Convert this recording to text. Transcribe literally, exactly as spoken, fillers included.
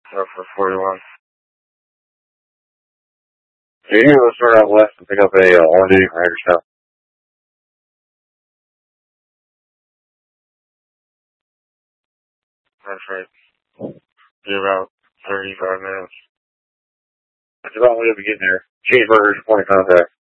So for forty-one. Yeah, you go start out west and pick up a uh, on duty for Hagerstown. That's right. Be about thirty-five minutes. That's about when you'll be getting there. Cheeseburgers, point of contact.